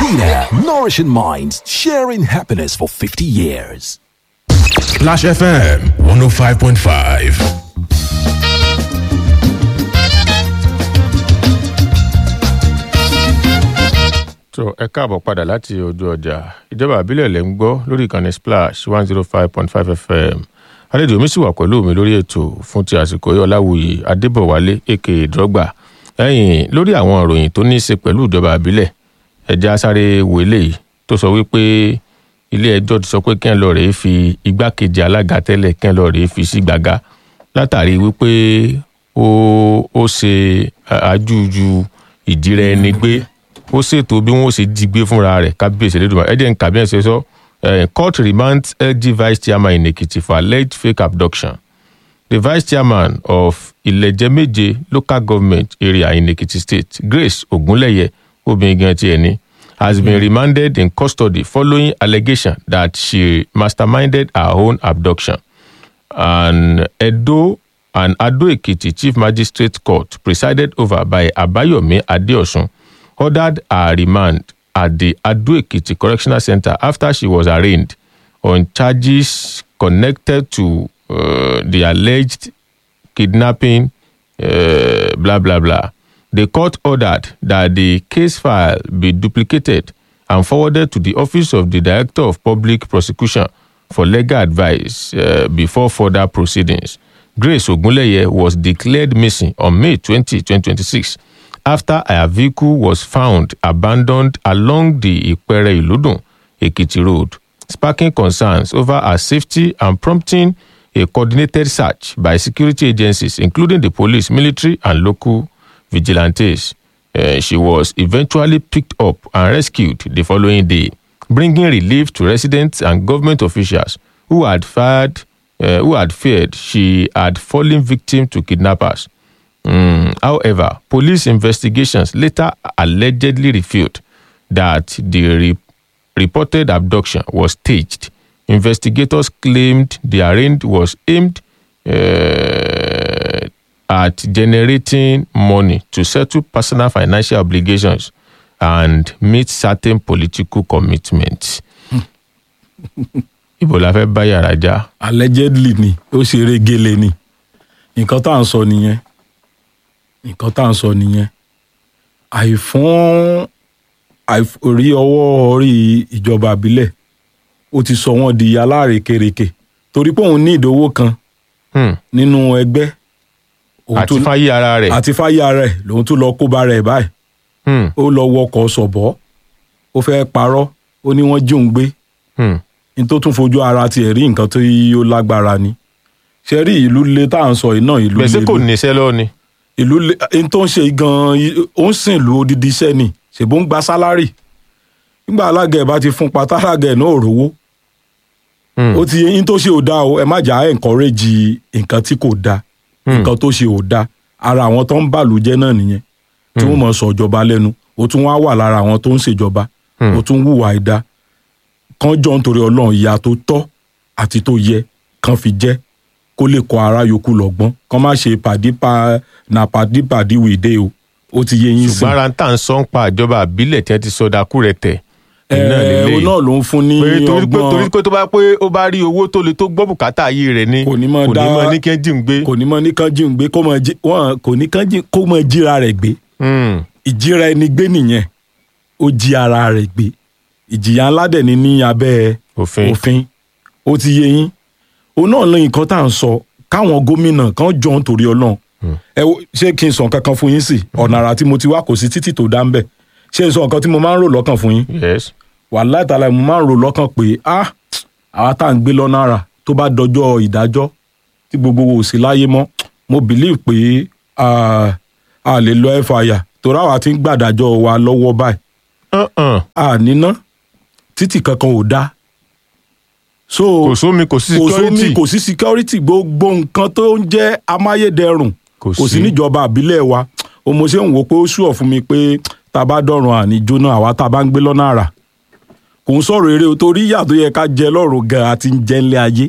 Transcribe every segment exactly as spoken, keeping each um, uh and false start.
Vita, nourishing minds, sharing happiness for fifty years. Splash F M one oh five point five. So ẹ káàbọ̀ padà láti ojú ọjà ìjọba àbílẹ̀ lẹ́ ń gbọ́ lórí ìkànnì Splash one oh five point five F M. Àlejò mi sì wà pẹ̀lú mi lórí ètò fún ti àsìkò yìí Ọláwùyí Adébọ̀wálé aka Drogba. Ẹ̀yìn lórí àwọn ìròyìn tó ní í ṣe pẹ̀lú ìjọba àbílẹ̀ ẹja sáré wo eléyìí tó sọ wípé ilé ẹjọ́ ti sọ pé kí ẹ lọ rèé fi igbákejì alága tẹ́lẹ̀ kí ẹ lọ rèé fi sí gbàgá látàrí wípé ó ó ṣe àjújù ìdíra ẹni gbé ó ṣètò bí wọn ó ṣe jí gbé fúnra rẹ̀ kábíyèsí lẹ́dùnmọ́ ẹ̀jẹ̀ ń kàbí ẹ̀ ṣe sọ court remands L G vice chairman in Ekiti for alleged fake abduction. The vice chairman of Ileje-Meje local government area in Ekiti state, Grace Ogunleye Obinigantiyeni, has been remanded in custody following allegation that she masterminded her own abduction. And Edo and Ado Ekiti Chief Magistrate Court, presided over by Abayomi Adeosun, ordered her remand at the Ado Ekiti Correctional Center after she was arraigned on charges connected to uh, the alleged kidnapping, uh, blah, blah, blah. The court ordered that the case file be duplicated and forwarded to the Office of the Director of Public Prosecution for legal advice uh, before further proceedings. Grace Ogunleye was declared missing on May twentieth, twenty twenty-six after her vehicle was found abandoned along the Ipere-Iludun, Ekiti Road, sparking concerns over her safety and prompting a coordinated search by security agencies, including the police, military, and local vigilantes. Uh, she was eventually picked up and rescued the following day, bringing relief to residents and government officials who had feared, uh, who had feared she had fallen victim to kidnappers. Mm, however, police investigations later allegedly revealed that the re- reported abduction was staged. Investigators claimed the arraigned was aimed uh, at generating money to settle personal financial obligations and meet certain political commitments. Ibo la fẹ́ bá yàrá já. Allegedly ni ó ṣe régele ni nǹkan tá à ń sọ nìyẹn nǹkan tá à ń sọ nìyẹn àìfún àìforí ọwọ́ orí ìjọba àbílẹ̀ ó ti sọ wọ́n di alárekereke torí pé òun ní ìdówó kan hmm. nínú ẹgbẹ́ àti fáyé ara rẹ̀ àti fáyé ara rẹ̀ lòun tún lọ kó bá rẹ̀ báyìí hmm. ó lọ wọkọ̀ sọ̀bọ̀ ó fẹ́ parọ́ ó ní wọ́n jí òun gbé hmm. ní tó tún fojú ara tiẹ̀ rí nǹkan tó ó lágbára ni ṣe rí ìlú le tá à ń sọ yìí náà ìlú le bẹ́sẹ̀ kò níṣẹ́ lọ ni ìlú le n tó ń ṣe gan-an ó ń sìn lu odidi iṣẹ́ ni ṣèbó ń gba sálárì nígbà alága ẹ̀ bá ti fún pátá alága ẹ̀ náà ò rówó ó ti yẹ yín tó ṣe ò dáa o ẹ má jà á encourage nǹkan tí kò dáa nǹkan tó ṣe ò dáa ara àwọn tó ń bàlù jẹ́ náà nìyẹn tí wọ́n mọ̀ sọ ìjọba lẹ́nu ó tún wá wà lára àwọn tó ń ṣèjọba ó tún hùwà ìdá kan jọ nítorí Ọlọ́run ìyà tó tọ́ àti tó yẹ kan fi jẹ́ kó lè kọ́ ara yòókù lọ́gbọ́n kan má ṣe pàdé pa na pàdé pàdé wèdè o ó ti yẹ yín sí. ṣùgbọ́n ara ń tà ń sọ ń pa ìjọba àbílẹ̀ tí wọ́n ti sọ dákú rẹ̀ tẹ̀. ẹ̀ẹ́ o náà ló ń fún ní ọgbọ́n torí pé tó bá pé ó bá rí owó tó le tó gbọ́ bùkátà ayé rẹ̀ ni kò ní mọ̀ ní kí n jí ń gbé. kò ní mọ̀ ní kán jí ń gbé kó mọ̀ wọ́n kò ní kán jí kó mọ̀ jíra rẹ̀ gbé. ìjíra ẹni gbé nìyẹn ó jí ara rẹ̀ gbé ìjìyà ńlá dẹ̀ ni ní abẹ́ òfin ó ti yé yín òun náà lẹ́yìn kan tá à ń sọ káwọn gómìnà kan jọ nítorí Ọlọ́run ẹ ṣé kí n sọ nǹkan kan fún yín sí ọ̀nà àrà tí mo ti wá kò sí títì tó dá ń bẹ̀ ṣé n sọ nǹkan tí mo máa ń rò lọ́kàn fún yín wàláhì tàláhì mo máa ń rò lọ́kàn pé ah àwa tá à ń gbé lọ́nà àrà tó bá dọjọ́ ìdájọ́ tí gbogbo wo sí láyé mọ́ mo believe pé a lè lọ ẹ̀fàyà torí àwa ti ń gbàdájọ́ wa lọ́wọ́ báyìí a níná títì kankan ò dá so kò sómi kò sí security kò sí security gbogbo nǹkan tó ń jẹ́ amáyédẹrùn kò sí níjọba àbílẹ̀ wa o mo ṣe ń wò pé ó ṣùọ̀ fún mi pé tá a bá dọ̀rùn àní jóná àwa tá a bá ń gbé lọ́nà àrà kò ń sọ̀rọ̀ eré o torí ìyà tó yẹ ká jẹ lọ́rùn gan àti ń jẹ ńlẹ̀ ayé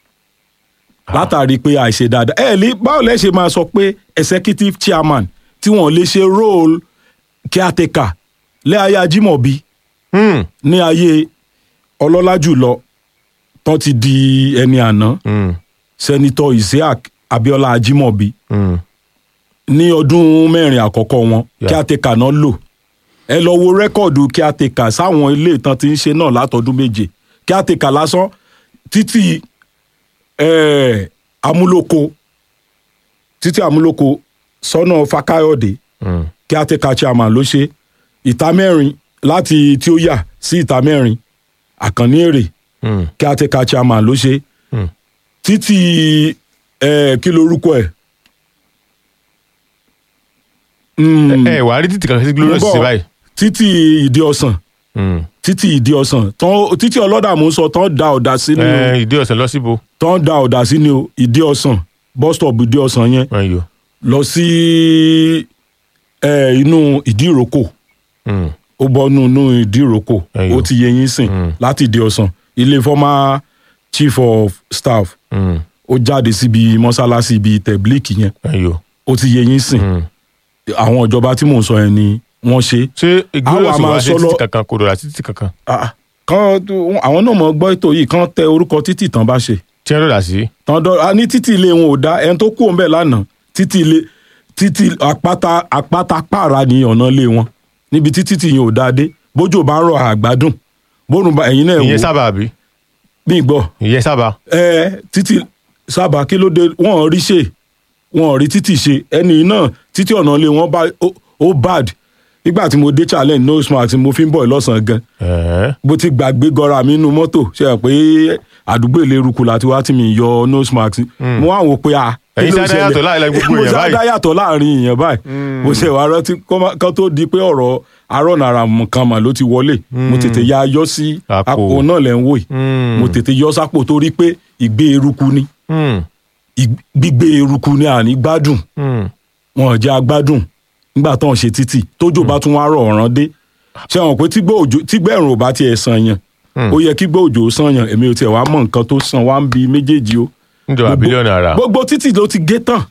látàrí pé àìṣe dáadáa ẹ lè báwo lẹ ṣe máa sọ pé executive chairman tí wọ́n lè ṣe role caretaker lẹ́ ayé Ajímọ̀bí Hmm. ní ayé ọlọ́lá jùlọ tán ti di ẹni àná Hmm. sẹ́nitọ́ Isiaq Abiola Ajimobi Hmm. ní ọdún mẹ́rin àkọ́kọ́ wọn Yeah. kí àtẹ̀kà náà lò ẹ lọ wo rẹ́kọ̀dù kí àtẹ̀kà sáwọn ilé ìtàn ti ń ṣe náà látọdún méje kí àtẹ̀kà lásán títí eh, amúlòkó títí amúlòkó sọ́nà Fakayode Hmm. kí àtẹ̀kà chairman ló ṣe ìta mẹ́rin láti tí ó yà sí ìta mẹ́rin àkànní èrè Hmm. kí àtẹ̀kà chairman ló ṣe Hmm. títí eh, kí lorúkọ ẹ̀ Mm, ẹ wàá rí títì kan sí glorious mo bọ̀, sí báyìí. títí ìdí ọsàn Hmm. títí ìdí ọsàn tán títí ọlọ́dà mò ń sọ tán da ọ̀dà sí ni o ẹ ìdí ọ̀sẹ̀ lọ síbo. tán da ọ̀dà sí ni o ìdí ọsàn bus stop ìdí ọsàn yẹn ayò. lọ sí ẹ, inú ìdí ìrókò Hmm. ó bọ́ nù inú ìdí ìrókò Ẹyọ. ó ti yẹ yín sìn Mm. láti ìdí ọsàn ilé former chief of staff Hmm. ó jáde síbi mọ́sálásí ibi tẹ̀blíkì yẹn ayò. ó ti yẹ yín sìn Hmm. àwọn ìjọba tí mò ń sọ yẹn ni wọ́n ṣe. ṣé glorious Àwa máa wá sí sọ lọ- títì kankan kò dọ̀rọ̀ sí títì kankan. Ah, kan àwọn náà mọ̀ gbọ́ ètò yìí kan tẹ orúkọ títì tán bá ṣe. tí wọ́n dọ̀rọ̀ sí. tán dọ́ a ní títì ilé wọn ò dá ẹni tó kú òun bẹ́ẹ̀ lánàá títì ilé títì àpáta àpáta pààrà ní ọ̀nà ilé wọn níbi tí títì yẹn ò dá dé bójú bá ń rọ àgbádùn bórun bá ẹ̀yin náà ìyẹn wò sábà àbí. bí gbọ́ ìyẹn sábà. ẹ títì sábà kí ló dé wọn ò rí ṣe wọn ò rí títì ṣe ẹni náà títì ọ̀nà ilé wọn bá ó- ó bad nígbà tí mo dé challenge no smart mo fi ń bọ̀ lọ́sàn-án gan Ẹ̀ẹ́. bó ti gbàgbé gọra mi nínú mọ́tò ṣe é pé àdúgbò ìlérúkú láti wá tí mi yọ nose mask mo wá wò pé a. Ẹ̀yin kí ló ṣe ṣẹlẹ̀? adáyàtọ̀ láàrin gbogbo mo èèyàn ṣe báyìí. adáyàtọ̀ láàrin èèyàn báyìí mo ṣe wá rántí kó má- kán tó di pé ọ̀rọ̀ arọ́nàrà kan mà ló ti wọlé mo tètè ya yọ sí Àpò. àpò náà lẹ́ ń wò yìí Hmm. mo tètè yọ sápò torí pé ìgbé eruku ni Hmm. Ig- gbígbé eruku ni àní gbádùn Hmm. wọn ò jẹ́ agbádùn nígbà tó ń ṣe títì tójò bá tún wá rọ̀ ọ̀ràn dé ṣé wọn pé tígbẹ́ òjò tígbẹ́ ẹ̀rùn ò bá tiẹ̀ sàn yàn ó yẹ kígbẹ́ òjò sàn yàn èmi ò tiẹ̀ wá mọ̀ nǹkan tó sàn wá ń bi méjèèjì o níjọba Gbogbo- bílíọ̀nù ara. gbogbo títì ló ti gé tán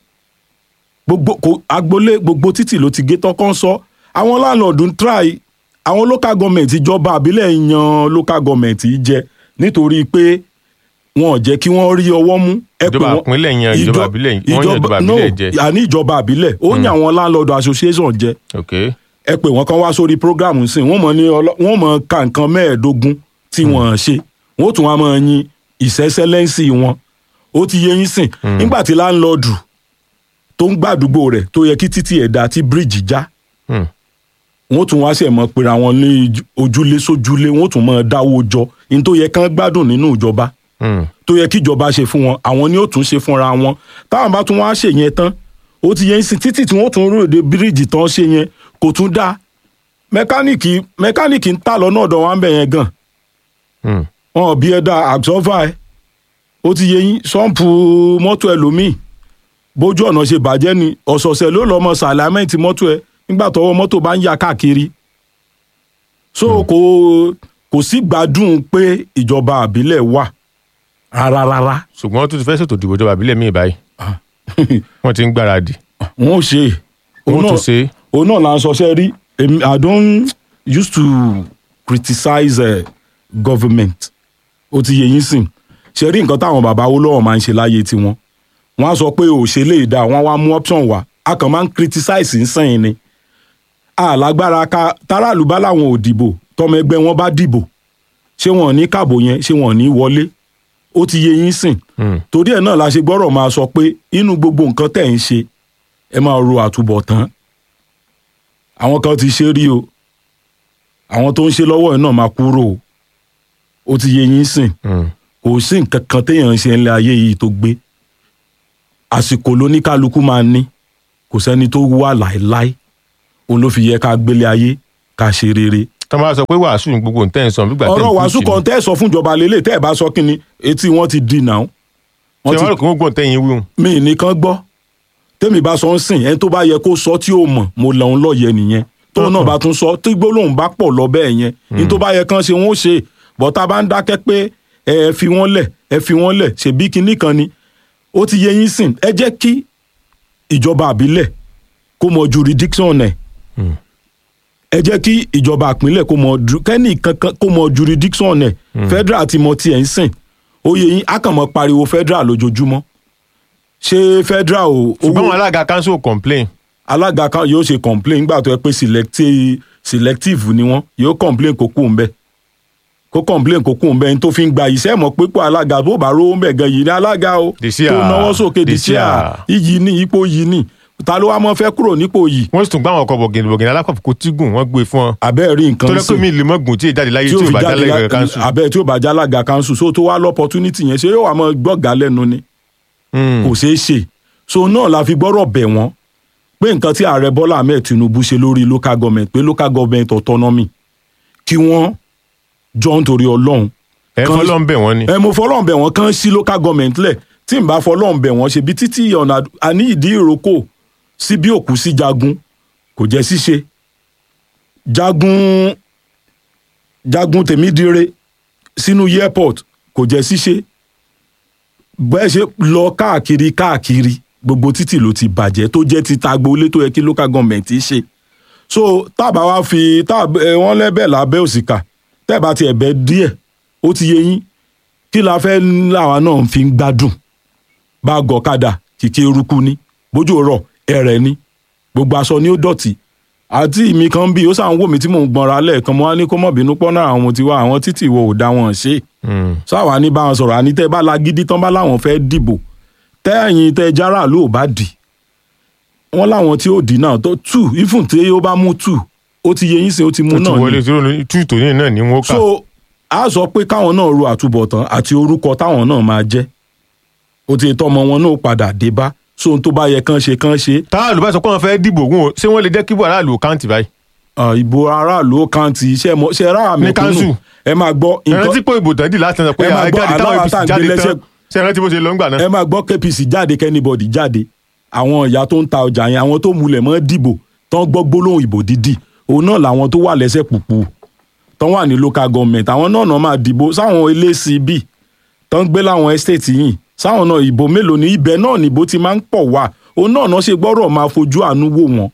gbogbo kò agboolé gbogbo títì ló ti gé tán kán sọ àwọn láńlọ́ọ̀dù ń try àwọn local government ìjọba àbílẹ̀ yan local government yìí jẹ nítorí pé wọn ò jẹ́ kí wọ́n rí ọwọ́ mú. ẹ pè Ìjọba wọ́n- ìpínlẹ̀ yan ìjọba ìjọ- àbílẹ̀, wọ́n yan ìjọba no, àbílẹ̀ jẹ. àní ìjọba àbílẹ̀ ó yan àwọn landlord association jẹ ok. ẹ pè wọ́n kàn wá sórí program sí wọ́n mọ̀ ní ọlọ́ wọ́n mọ̀ ka nǹkan mẹ́ẹ̀ẹ́dógún tí wọ́n ṣe wọ́n tún wá mọ̀ yin ìṣẹ́sẹ́lẹ́ǹsì wọn ó ti yé yín sìn nígbà tí láńlọ́ọ̀dù tó ń gbàdúgbò rẹ̀ tó yẹ kí títì ẹ̀dá tí bíríìjì já Hmm. wọ́n tún wá ṣe mọ̀ pera wọn ní ojúlé sójúlé wọ́n tún mọ̀ dáwó jọ ní tó yẹ kán gbádùn nínú ìjọba Hmm. tó yẹ kí ìjọba ṣe fún wọn àwọn ni ó tún ṣe fúnra wọn táwọn bá tún wá ṣe yẹn tán ó ti yẹn sin títì tí wọ́n tún ròde bíríìjì tán ṣe yẹn kò tún dáa mẹkáníìkì mẹkáníìkì ń tà lọ́nà ọ̀dọ̀ wa ń bẹ̀ yẹn gan Hmm. wọn ò bí ẹ dá àbsọ́fà ẹ ó ti yẹ yín sọ́ǹpù mọ́tò ẹlòmíì bójú ọ̀nà ṣe bàjẹ́ ni ọ̀sọ̀ọ̀sẹ̀ ló lọ́ọ́ mọ sàlámẹ́ǹtì mọ́tò ẹ nígbà tọwọ́ mọ́tò bá ń ya káàkiri so kò kò sí gbádùn pé ìjọba àbílẹ̀ wà rárá rárá ṣùgbọ́n wọ́n tún ti fẹ́ ṣètò ìdìbò ìjọba àbílẹ̀ míì báyìí wọ́n ti ń gbáradì. wọn ò ṣe Wọ́n tún ṣe. òun náà là ń sọṣẹ́ rí èmi I don't used to criticize uh, government ó ti yẹ yín sìn ṣe rí nǹkan táwọn bàbá Awólọ́wọ̀ máa ń ṣe láyé tiwọn wọ́n á sọ pé òṣèlè ìdá wọn wá mú option wá a kàn máa ń criticize nsẹ́yìn ni alágbára ká táràlú bá làwọn ò dìbò tọmọ ẹgbẹ́ wọn bá dìbò ṣé wọn ò ní kàbò yẹn ṣé wọn ò ní wọlé ó ti yẹ yín sìn torí ẹ̀ náà la ṣe gbọ́rọ̀ máa sọ pé inú gbogbo nǹkan tẹ̀ ń ṣe ẹ máa ro àtúbọ̀tán àwọn kan ti ṣe rí o àwọn tó ń ṣe lọ́wọ́ ẹ̀ náà máa kúrò o ó ti yẹ yín sìn kò sí nǹkan kan téèyàn ń ṣe ńlẹ̀ ayé yìí tó gbé àsìkò lóníkálukú máa ní kò sẹ́ni tó wà láéláé òun ló fi yẹ ká gbélé ayé ká ṣe rere. tọ́ máa sọ pé wàásù ní gbogbo ntẹ́ ń sọ nígbà tẹ́ ń ọ̀rọ̀ preach wàásù ni. kan tẹ́ ẹ̀ sọ fún ìjọba lélẹ̀ tẹ́ ẹ̀ bá sọ kínni etí wọn ti di náà. ṣé wọ́n rò pé wọ́n gbọ́n tẹ́yìn wíwùn. mi nìkan gbọ́ tẹ́mi bá sọ ń sìn ẹni tó bá yẹ kó sọ tí ó mọ̀ mo lọ́n lọ́yẹ nìyẹn tóun náà bá tún sọ tí gbólóhùn bá pọ̀ lọ bẹ́ẹ̀ yẹn ní tó bá yẹ kán ṣe wọ́n ó ṣe bọ́tà bá ń dákẹ́ pé ẹ fi wọ́n lẹ̀ ẹ fi wọ́n lẹ̀ ṣèbí kinní kan ni ó ti yẹ yín sìn ẹ jẹ́ kí ìjọba àbílẹ̀ kó mọ jurisdiction ẹ̀ ẹ jẹ́ kí ìjọba ìpínlẹ̀ kó mọ kẹ́ni kankan kó mọ jurisdiction ẹ̀ federal àti mọ tiẹ̀ ń sìn oyè yín á kàn mọ́ pariwo federal lójoojúmọ́ ṣé federal o. ṣùgbọ́n àwọn alága council complain. alága kan yóò ṣe complain nígbà tó yẹ pé selective selective ni wọ́n yóò complain kó kú òǹbẹ kó complain kó kú òǹbẹ ní tó fi ń gba iṣẹ́ mọ̀ pípọ̀ alága tó bá rówó ń bẹ̀ gan yìí ní alága o tó náwó sókè dìṣíà iyì ní ipò yìí ní ta ló wá mọ́ fẹ́ kúrò nípò yìí. wọ́n sì tún gbá àwọn ọkọ̀ bọ̀gìnì bọ̀gìnì alákọ̀ọ́fù kó tígùn wọ́n gbé fún ọ. abẹ́ẹ̀ rí nǹkan sí tó lẹ́kọ̀ọ́ mi lè mọ́ gùn tí ìjáde láyé tí ò bá jálẹ̀ gẹ̀gẹ̀ kanṣu. abẹ́ẹ̀ tí ò bá jálága kanṣu so tó wá lọ́pọ̀túnítì yẹn ṣé yóò wá mọ́ gbọ́gà lẹ́nu ni kò ṣeé ṣe so náà la fi gbọ́rọ̀ bẹ̀ wọ́n pé nǹkan tí ààrẹ Bọ́lá Ahmed Tinubu ṣe lórí local government pé local government autonomy kí wọ́n jọ nítorí Ọlọ́run. ẹ fọlọ́n bẹ̀ wọ́n ni. ẹ mo fọlọ́n bẹ̀ wọ́n kàn sí local government lẹ̀ tí n bá fọlọ́n bẹ̀ wọ́n ṣe bí títí ọ̀nà àní ìdí ìrókò sí bí òkú sí jagun kò jẹ́ ṣíṣe jagun jagun tèmídìrè sínú airport kò jẹ́ ṣíṣe bẹ́ẹ̀ ṣe lọ káàkiri káàkiri gbogbo títì ló ti bàjẹ́ tó jẹ́ ti tagboolé tó yẹ kí local government ṣe so tábà wá fi wọ́n lẹ́bẹ̀ lábẹ́ òsìkà tẹ́ẹ̀bá ti ẹ̀bẹ̀ díẹ̀ ó ti yé yín kí la fẹ́ láwa náà fi ń gbádùn bá gọ̀kadà kìkì eruku ní bójú rọ̀ ẹ̀rẹ̀ ni gbogbo aṣọ ni ó dọ̀tí àti mi kan bí ó sàn wò mí tí mò ń gbọ́nra lẹ́ẹ̀kan mo wá ní kó mọ̀ bínú pọ́nà àwọn ọmọ tiwa àwọn títì ìwọ ò dá wọn ṣe sáwa ní bá wọn sọ̀rọ̀ àní tẹ́ bá lágídí tán bá láwọn fẹ́ dìbò tẹ́yìn tẹ́ jára ló bá dì wọ́n láwọn tí ó dì náà tó tù ifun tí ó bá mú tù ó ti yẹ yín sí ó ti mú náà ni. ó ti wọlé tù tòní náà ni wọ́n kà. so a sọ pé káwọn náà ro àtúbọ̀tán àti orúkọ táwọn náà máa jẹ́ ó ti tọmọ wọn náà padà dé bá so ohun tó bá yẹ kán ṣe kán ṣe. táàlù bá sọ pé wọn fẹ́ dìbò gún o ṣé wọ́n lè jẹ́ kí ìbò aráàlú káǹtì báyìí. ìbò aráàlú káǹtì iṣẹ́ mọ ṣe ra àmì kúnnù ẹ máa gbọ́. ẹrántí pé ìbò tán dì láti sọ pé àjáde táwọn A P C jáde tán ṣe ẹrántí bó ṣe lọ ń gbà náà. ẹ máa gbọ́ K P C jáde kẹ́nìbọ̀dì jáde àwọn ìyá tó ń ta ọjà yẹn àwọn tó múlẹ̀ mọ́ dìbò tán gbọ́ gbólóhùn ìbò dídì òun náà làwọn tó wà lẹ́sẹ̀ pùpù tán wà ní local government àwọn náà náà máa dìbò sáwọn ilé C B tán gbé láwọn estate yìí sáwọn náà ìbò mélòó ni ibẹ̀ náà nìbò ti máa ń pọ̀ wá òun náà náà ṣe gbọ́rọ̀ máa fojú àánú wò wọ́n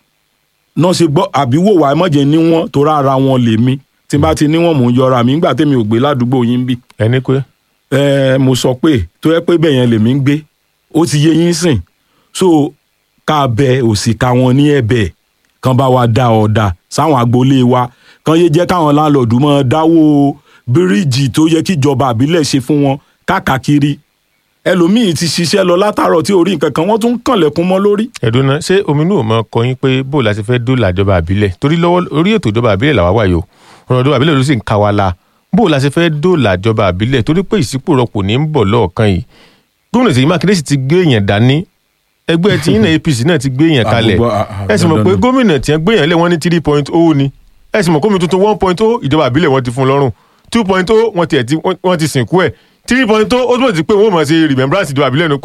náà ṣe gbọ́ àbí wò wá ẹmọ́jẹ ní wọ́n tó rárá wọn lè mí tí bá ti ní wọ́n mò ń yọra mi nígbà tẹ́mi ò gbé ládùúgbò yín bí. ẹni pé. ẹ mo sọ pé tó yẹ pé bẹ́ẹ̀ yẹn lèmi ń gbé ó ti yé yín sìn so ká bẹ òsìkà wọn ní ẹ̀bẹ̀ kan bá wa dá ọ̀dà sáwọn agboolé wa kan yé jẹ́ káwọn láńlọ́ọ̀dù mọ́ dáwó bíríìjì tó yẹ kíjọba àbílẹ̀ ṣe fún wọn káàkiri ẹlòmíì ti ṣiṣẹ́ lọ látàárọ̀ tí orí nǹkan kan wọ́n tún kànlẹ̀kùn mọ́ lórí. ẹ̀dùn náà ṣé ominú ò mọ kọyín pé bó la ṣe fẹ́ dóòlà ìjọba àbílẹ̀ torí lọ́wọ́ orí ètò ìjọba àbílẹ̀ làwa wà yìí o ọ̀rọ̀ ìjọba àbílẹ̀ ló sì ń ka wa la bó la ṣe fẹ́ dóòlà ìjọba àbílẹ̀ torí pé ìsípòrọ̀pọ̀ ní ń bọ̀ lọ́ọ̀kan yìí gómìnà Ṣèyí Mákindé sì ti gbé èèyàn dání ẹgbẹ́ tí yín náà A P C náà ti gbé èèyàn kalẹ̀ ẹ sì mọ̀ pé gómìnà tí wọ́n gbé èèyàn lẹ̀ wọ́n ní three point oh ni ẹ sì mọ̀ gómìnà tuntun one point oh ìjọba àbílẹ̀ wọ́n ti fún lọ́rùn two point oh wọ́n ti sìnkú ẹ̀ three point oh ó túbọ̀ ti pé wọ́n mọ̀ ṣe remembrance ìjọba àbílẹ̀ nu pé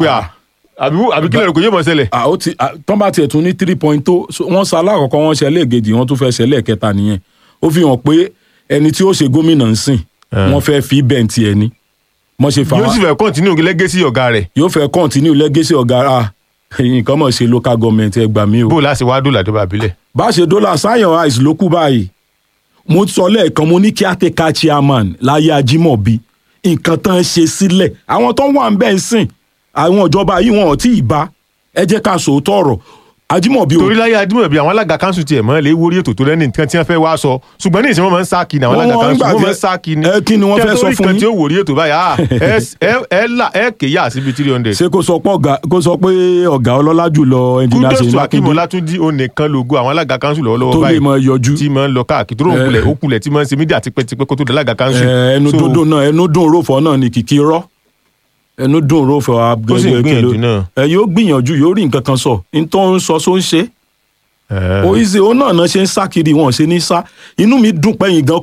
àbí kílẹ̀ kò yé mọ̀ ṣẹlẹ̀. tán bá tiẹ̀ tún ní three point oh wọ́n sa alákọ̀ọ́kọ́ wọ́n ṣe ẹlẹ́ẹ̀kejì wọ́n tún fẹ́ ṣe ẹlẹ́ẹ̀kẹta nìyẹn ó fi hàn pé ẹni tí ó ṣe gómìnà ń sìn wọ́n fẹ́ fi bẹ́ǹtì ẹni. yóò sì fẹ́ continue legacy ọ̀gá rẹ̀. yóò fẹ́ continue legacy ọ̀gá rẹ̀ nǹkan mọ̀ ṣe local government ẹ gbà mí o. bó láti wá dọ́là ìjọba àbílẹ̀. bá a ṣe dọ́là sáyẹn eyes ló kú báyìí mo sọ lẹ́ẹ̀kan mo ní kí ateka chairman láyé Ajímọ̀bí nǹkan tán ṣe sílẹ̀ àwọn tó ń wà ń bẹ́ẹ̀ ń sìn àwọn ìjọba yìí wọn ò tí ì bá ẹ jẹ́ ká sòótọ́ ọ̀rọ̀ Ajímọ̀bí o. torí láyé Ajímọ̀bí àwọn alága kanṣu tiẹ̀ mọ́ lè wórí ètò tó lẹ́ni nǹkan tí wọ́n fẹ́ wá sọ ṣùgbọ́n ní ìsìn wọn máa ń sáàkì ní àwọn alága kanṣu wọn máa ń sáàkì ní. ẹ kí ni wọ́n fẹ́ sọ fún yín tí ó wórí ètò báyà ẹ là ẹ kéyà síbi three hundred. ṣé kó sọ pé ọ̀gá kó sọ pé ọ̀gá ọlọ́lá jùlọ ẹnjìnà Ṣèyí Mákindé. kúndọ̀sù Akíìmù Ọlátúnjí ó nìkan lógo àwọn alága kanṣu lọ́wọ́lọ́wọ́ tó lè báyìí máa yọjú tí máa ń lọ káàkiri tó rògbòlẹ̀ ókulẹ̀ tí máa ń ṣe mídíà tipẹ́tipẹ́ kó tó dé alága kanṣu. ẹnu dúndùn náà ẹnu dùn rófò náà ni kìkì rọ́ ẹnu dùn rófò agbègbè kìló ẹ yóò gbìyànjú yóò rí nǹkan kan sọ ní tó ń sọ só ń ṣe oyize ó náà náà ṣe ń sá kiri wọn ṣe ní sá inú mi dùn pẹ́yìn gan